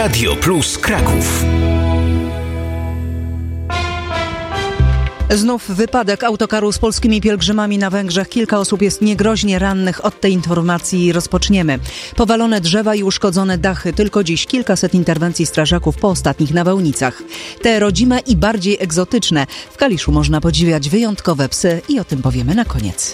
Radio Plus Kraków. Znów wypadek autokaru z polskimi pielgrzymami na Węgrzech. Kilka osób jest niegroźnie rannych. Od tej informacji rozpoczniemy. Powalone drzewa i uszkodzone dachy. Tylko dziś kilkaset interwencji strażaków po ostatnich nawałnicach. Te rodzime i bardziej egzotyczne. W Kaliszu można podziwiać wyjątkowe psy i o tym powiemy na koniec.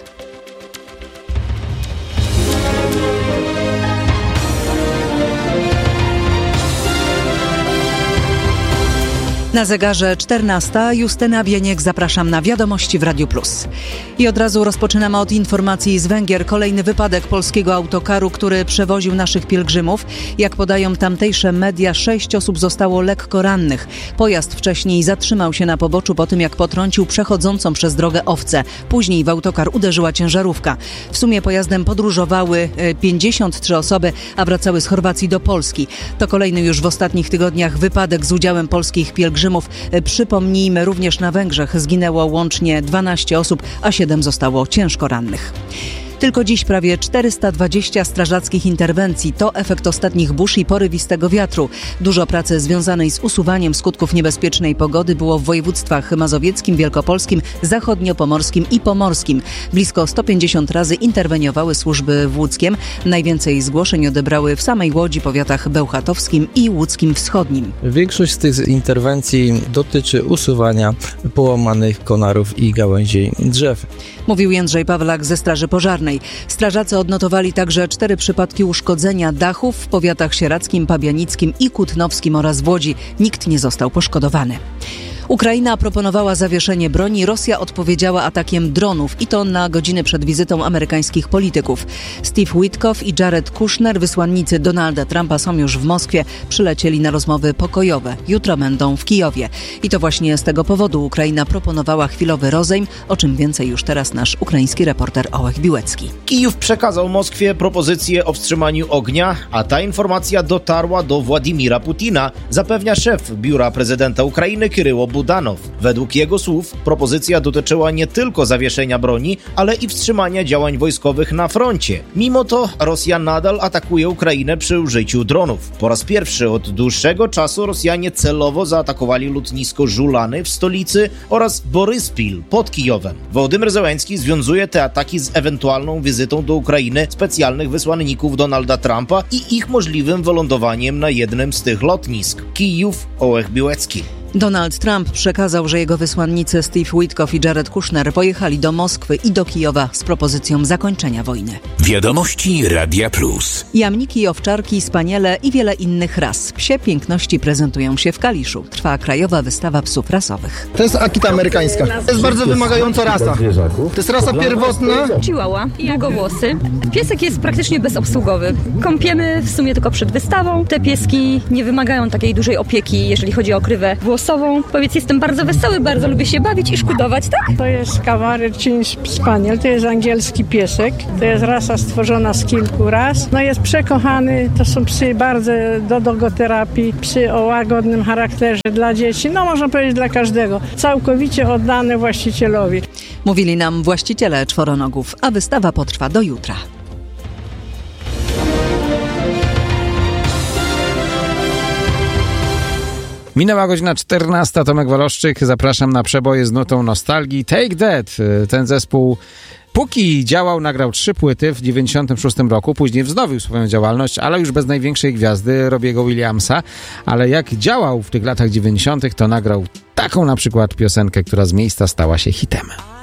Na zegarze 14. Justyna Bieniek, zapraszam na Wiadomości w Radiu Plus. I od razu rozpoczynamy od informacji z Węgier. Kolejny wypadek polskiego autokaru, który przewoził naszych pielgrzymów. Jak podają tamtejsze media, 6 osób zostało lekko rannych. Pojazd wcześniej zatrzymał się na poboczu po tym, jak potrącił przechodzącą przez drogę owcę. Później w autokar uderzyła ciężarówka. W sumie pojazdem podróżowały 53 osoby, a wracały z Chorwacji do Polski. To kolejny już w ostatnich tygodniach wypadek z udziałem polskich pielgrzymów. Przypomnijmy, również na Węgrzech zginęło łącznie 12 osób, a 7 zostało ciężko rannych. Tylko dziś prawie 420 strażackich interwencji. To efekt ostatnich burz i porywistego wiatru. Dużo pracy związanej z usuwaniem skutków niebezpiecznej pogody było w województwach mazowieckim, wielkopolskim, zachodniopomorskim i pomorskim. Blisko 150 razy interweniowały służby w Łódzkiem. Najwięcej zgłoszeń odebrały w samej Łodzi, powiatach bełchatowskim i łódzkim wschodnim. Większość z tych interwencji dotyczy usuwania połamanych konarów i gałęzi drzew. Mówił Jędrzej Pawlak ze Straży Pożarnej. Strażacy odnotowali także 4 przypadki uszkodzenia dachów w powiatach sieradzkim, pabianickim i kutnowskim oraz w Łodzi. Nikt nie został poszkodowany. Ukraina proponowała zawieszenie broni, Rosja odpowiedziała atakiem dronów i to na godziny przed wizytą amerykańskich polityków. Steve Witkoff i Jared Kushner, wysłannicy Donalda Trumpa, są już w Moskwie, przylecieli na rozmowy pokojowe. Jutro będą w Kijowie. I to właśnie z tego powodu Ukraina proponowała chwilowy rozejm, o czym więcej już teraz nasz ukraiński reporter Ołech Biłecki. Kijów przekazał Moskwie propozycję o wstrzymaniu ognia, a ta informacja dotarła do Władimira Putina, zapewnia szef biura prezydenta Ukrainy Kiryło Budanow. Według jego słów propozycja dotyczyła nie tylko zawieszenia broni, ale i wstrzymania działań wojskowych na froncie. Mimo to Rosja nadal atakuje Ukrainę przy użyciu dronów. Po raz pierwszy od dłuższego czasu Rosjanie celowo zaatakowali lotnisko Żulany w stolicy oraz Boryspil pod Kijowem. Wołodymyr Zełenski związuje te ataki z ewentualną wizytą do Ukrainy specjalnych wysłanników Donalda Trumpa i ich możliwym wylądowaniem na jednym z tych lotnisk. Kijów, Ołech Biłecki. Donald Trump przekazał, że jego wysłannicy Steve Witkoff i Jared Kushner pojechali do Moskwy i do Kijowa z propozycją zakończenia wojny. Wiadomości Radia Plus. Jamniki, owczarki, spaniele i wiele innych ras. Psie piękności prezentują się w Kaliszu. Trwa krajowa wystawa psów rasowych. To jest Akita amerykańska. To jest bardzo wymagająca rasa. To jest rasa pierwotna. Chihuahua, długowłosy. Piesek jest praktycznie bezobsługowy. Kąpiemy w sumie tylko przed wystawą. Te pieski nie wymagają takiej dużej opieki, jeżeli chodzi o okrywę włosową. Powiedz, jestem bardzo wesoły, bardzo lubię się bawić i szkudować, tak? To jest Cavalier Spaniel, to jest angielski piesek. To jest rasa stworzona z kilku ras. No jest przekochany, to są psy bardzo do dogoterapii, psy o łagodnym charakterze dla dzieci, no można powiedzieć dla każdego. Całkowicie oddane właścicielowi. Mówili nam właściciele czworonogów, a wystawa potrwa do jutra. Minęła godzina 14, Tomek Waloszczyk, zapraszam na przeboje z nutą nostalgii. Take That, ten zespół póki działał, nagrał 3 płyty w 1996 roku, później wznowił swoją działalność, ale już bez największej gwiazdy Robbie'ego Williamsa, ale jak działał w tych latach 90., to nagrał taką na przykład piosenkę, która z miejsca stała się hitem.